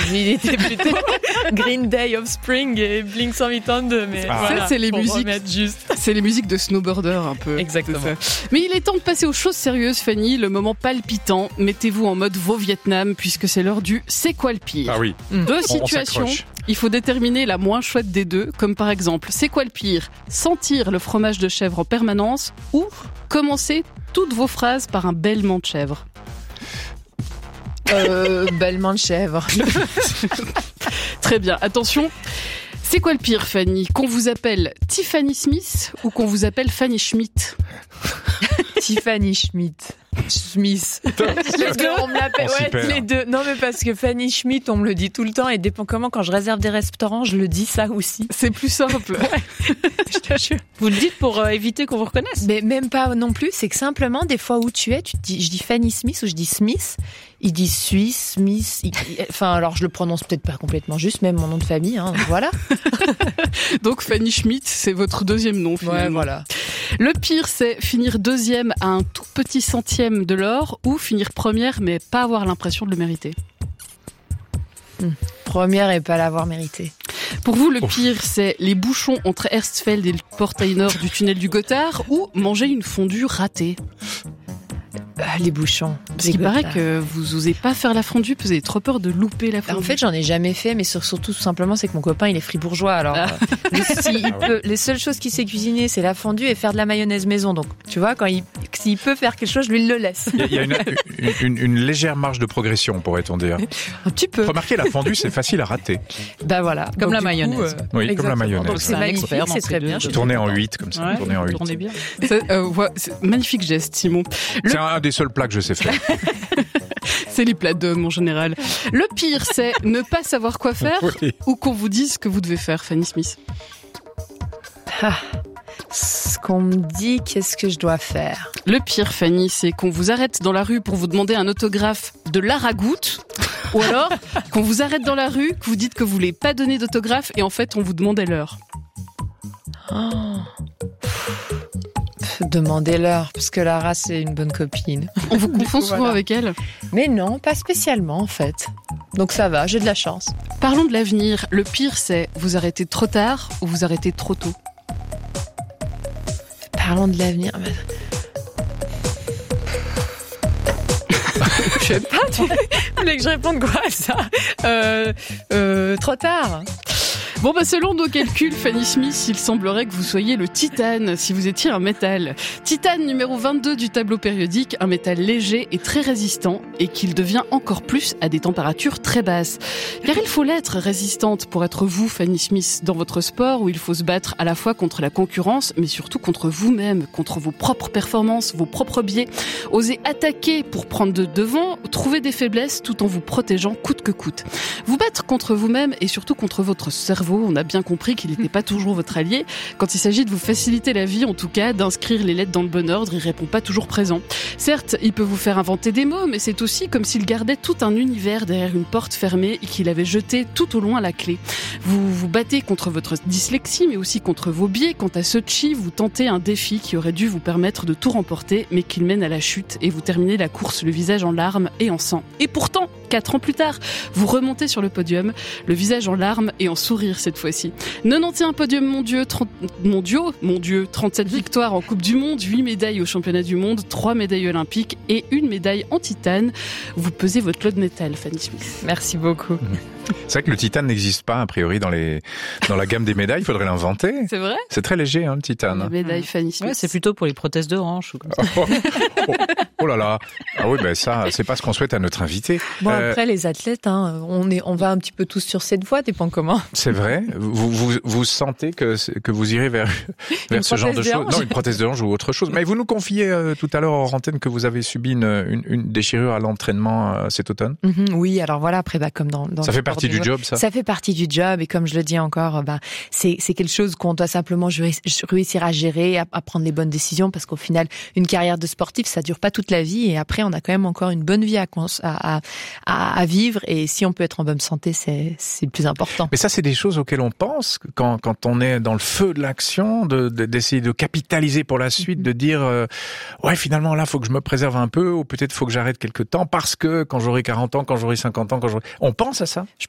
Lui, il était plutôt Green Day, Offspring et Blink-182. Mais voilà, ça, c'est les musiques. Juste. C'est les musiques de snowboarder un peu. Exactement. Mais il est temps de passer aux choses sérieuses, Fanny. Le moment palpitant. Mettez-vous en mode veau Vietnam puisque c'est l'heure du c'est quoi le pire. Ah oui. Deux situations. Il faut déterminer la moins chouette des deux, comme par exemple, c'est quoi le pire ? Sentir le fromage de chèvre en permanence ou commencer toutes vos phrases par un bêlement de chèvre. Bêlement de chèvre. Très bien, attention. C'est quoi le pire, Fanny ? Qu'on vous appelle Tiffany Smith ou qu'on vous appelle Fanny Schmidt ? Tiffany Schmidt. Smith. Parce qu'on me l'appelle, les deux. Non, mais parce que Fanny Schmidt, on me le dit tout le temps et dépend comment, quand je réserve des restaurants, je le dis ça aussi. C'est plus simple. Je te jure. Vous le dites pour éviter qu'on vous reconnaisse. Mais même pas non plus, c'est que simplement, des fois où tu es, je dis Fanny Smith ou je dis Smith. Il dit Suisse, Smith. Enfin, alors je le prononce peut-être pas complètement juste, même mon nom de famille, hein, voilà. Donc Fanny Schmidt, c'est votre deuxième nom finalement. Ouais, voilà. Le pire, c'est finir deuxième à un tout petit centième de l'or ou finir première mais pas avoir l'impression de le mériter. Première et pas l'avoir mérité. Pour vous, le pire, c'est les bouchons entre Hersfeld et le portail nord du tunnel du Gothard ou manger une fondue ratée. Les bouchons. Parce qu'il paraît que vous osez pas faire la fondue, vous avez trop peur de louper la fondue. En fait, j'en ai jamais fait, mais surtout, tout simplement, c'est que mon copain, il est fribourgeois. Alors, les seules choses qu'il sait cuisiner, c'est la fondue et faire de la mayonnaise maison. Donc, tu vois, s'il peut faire quelque chose, je lui le laisse. Il y a une légère marge de progression, pourrait-on dire. Un petit peu. Remarquez, la fondue, c'est facile à rater. Ben voilà. Comme donc, la mayonnaise. Oui, exactement. comme la mayonnaise. Donc, c'est magnifique, c'est très bien. Tourner en 8, comme ça. Ouais, Tourner en 8. tournez bien. C'est magnifique geste, Simon. C'est un des seuls plats que je sais faire. C'est les plats d'hommes en général. Le pire, c'est ne pas savoir quoi faire ou qu'on vous dise ce que vous devez faire, Fanny Smith. Ce qu'on me dit, qu'est-ce que je dois faire ? Le pire, Fanny, c'est qu'on vous arrête dans la rue pour vous demander un autographe de Laragout, ou alors qu'on vous arrête dans la rue, que vous dites que vous voulez pas donner d'autographe et en fait on vous demandait l'heure. Demandez l'heure, parce que Lara, c'est une bonne copine. On vous confond souvent avec elle. Mais non, pas spécialement en fait. Donc ça va, j'ai de la chance. Parlons de l'avenir. Le pire, c'est vous arrêtez trop tard ou vous arrêtez trop tôt. Parlons de l'avenir. Je sais pas, tu voulais que je réponde quoi à ça trop tard. Bon selon nos calculs, Fanny Smith, il semblerait que vous soyez le titane si vous étiez un métal. Titane numéro 22 du tableau périodique, un métal léger et très résistant et qu'il devient encore plus à des températures très basses. Car il faut l'être résistante pour être vous, Fanny Smith, dans votre sport où il faut se battre à la fois contre la concurrence mais surtout contre vous-même, contre vos propres performances, vos propres biais. Oser attaquer pour prendre de devant, trouver des faiblesses tout en vous protégeant coûte que coûte. Vous battre contre vous-même et surtout contre votre cerveau. On a bien compris qu'il n'était pas toujours votre allié. Quand il s'agit de vous faciliter la vie, en tout cas, d'inscrire les lettres dans le bon ordre, il répond pas toujours présent. Certes, il peut vous faire inventer des mots, mais c'est aussi comme s'il gardait tout un univers derrière une porte fermée et qu'il avait jeté tout au loin la clé. Vous vous battez contre votre dyslexie, mais aussi contre vos biais. Quant à Sochi, vous tentez un défi qui aurait dû vous permettre de tout remporter, mais qui mène à la chute et vous terminez la course le visage en larmes et en sang. Et pourtant, 4 ans plus tard, vous remontez sur le podium, le visage en larmes et en sourire cette fois-ci. 91 podiums mondiaux, 37 victoires en Coupe du Monde, 8 médailles au championnat du monde, 3 médailles olympiques et 1 médaille en titane. Vous pesez votre lot de métal, Fanny Smith. Merci beaucoup. C'est vrai que le titane n'existe pas, a priori, dans la gamme des médailles. Il faudrait l'inventer. C'est vrai ? C'est très léger, le titane. La médaille Fanny Smith. Ouais, c'est plutôt pour les prothèses de hanche ou comme ça. Oh là là. Ah oui, ça, c'est pas ce qu'on souhaite à notre invité. Bon, après, les athlètes, on va un petit peu tous sur cette voie, dépend comment. C'est vrai. Vous sentez que vous irez vers ce genre de choses. Non, une prothèse de hanche ou autre chose. Mais vous nous confiez tout à l'heure en antenne que vous avez subi une déchirure à l'entraînement cet automne. Oui, alors voilà, après, comme dans ça fait partie du job, ça. Ça fait partie du job, et comme je le dis encore, c'est quelque chose qu'on doit simplement réussir à gérer, à prendre les bonnes décisions, parce qu'au final, une carrière de sportif, ça dure pas toute la vie, et après, on a quand même encore une bonne vie à vivre, et si on peut être en bonne santé, c'est le plus important. Mais ça, c'est des choses auxquelles on pense quand on est dans le feu de l'action, d'essayer de capitaliser pour la suite, de dire ouais, finalement là, faut que je me préserve un peu, ou peut-être faut que j'arrête quelque temps, parce que quand j'aurai 40 ans, quand j'aurai 50 ans, on pense à ça.